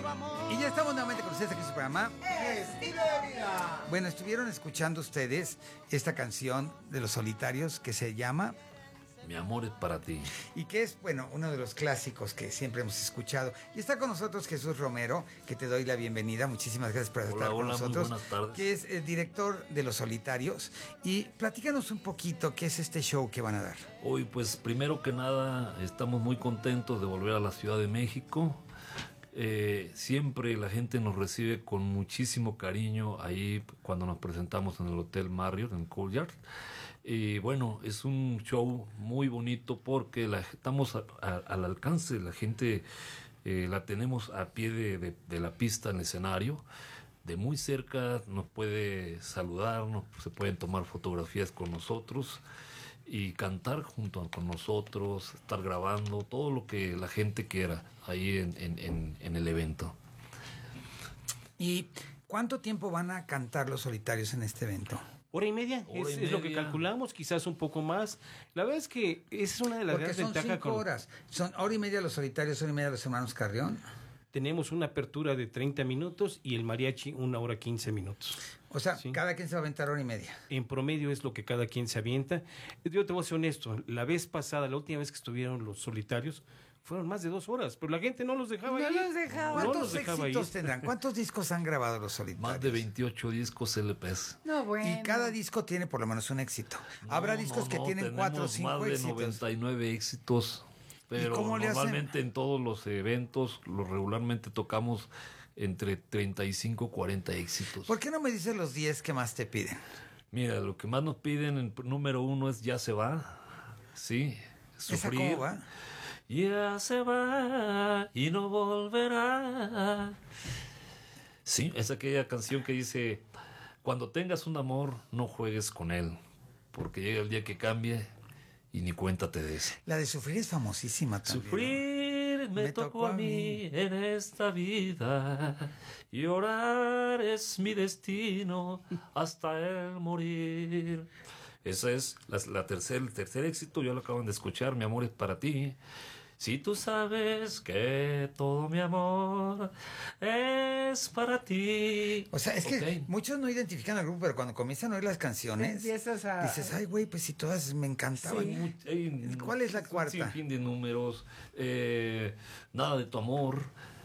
Y ya estamos nuevamente con ustedes aquí en su programa Estilo de Vida. Bueno, estuvieron escuchando ustedes esta canción de Los Solitarios que se llama Mi amor es para ti. y que es, bueno, uno de los clásicos que siempre hemos escuchado. Y está con nosotros Jesús Romero, que te doy la bienvenida. Muchísimas gracias por estar con nosotros. Muy buenas tardes. Que es el director de Los Solitarios. Y platícanos un poquito qué es este show que van a dar. Hoy, pues, primero que nada, estamos muy contentos de volver a la Ciudad de México. Siempre la gente nos recibe con muchísimo cariño ahí cuando nos presentamos en el Hotel Marriott, en Courtyard. Y bueno, es un show muy bonito porque estamos al alcance de la gente, la tenemos a pie de la pista en el escenario. De muy cerca nos puede saludar, se pueden tomar fotografías con nosotros y cantar junto con nosotros, estar grabando, todo lo que la gente quiera ahí en el evento. ¿Y cuánto tiempo van a cantar Los Solitarios en este evento? Hora y media, es lo que calculamos, quizás un poco más. La verdad es que esa es una de las Porque grandes son ventajas. 5 horas. Son hora y media Los Solitarios, hora y media Los Hermanos Carrión. Tenemos una apertura de 30 minutos y el mariachi 1 hora 15 minutos. O sea, Sí. cada quien se va a aventar hora y media. En promedio es lo que cada quien se avienta. Yo te voy a ser honesto, la vez pasada, la última vez que estuvieron Los Solitarios, fueron más de 2 horas, pero la gente no los dejaba ir. ¿Cuántos éxitos tendrán? ¿Cuántos discos han grabado Los Solitarios? Más de 28 discos LPs. No, bueno. Y cada disco tiene por lo menos un éxito. Habrá discos que tienen 4 o 5 más de éxitos. 99 éxitos. Pero cómo le normalmente en todos los eventos, regularmente tocamos entre 35 y 40 éxitos. ¿Por qué no me dices los 10 que más te piden? Mira, lo que más nos piden en número 1 es Ya se va. Sí, ¿Esa Sufrir. cómo va? Ya se va y no volverá. Sí, es aquella canción que dice: cuando tengas un amor, no juegues con él, porque llega el día que cambie y ni cuenta te des. La de Sufrir es famosísima también. Sufrir me tocó a mí en esta vida, llorar es mi destino hasta el morir. Ese es el tercer éxito, ya lo acaban de escuchar, Mi amor es para ti. Si tú sabes que todo mi amor es para ti. O sea, es que muchos no identifican al grupo, pero cuando comienzan a oír las canciones, Empiezas a... dices, ay, güey, pues si todas me encantaban. Sí. ¿Cuál es la cuarta? Un sinfín de números. Nada de tu amor.